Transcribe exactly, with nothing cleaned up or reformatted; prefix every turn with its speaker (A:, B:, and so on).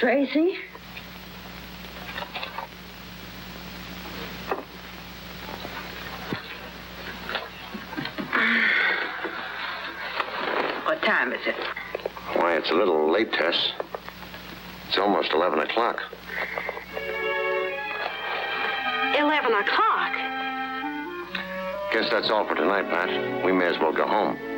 A: Tracy? What time is it?
B: Why, it's a little late, Tess. It's almost eleven o'clock.
A: Eleven o'clock?
B: Guess that's all for tonight, Pat. We may as well go home.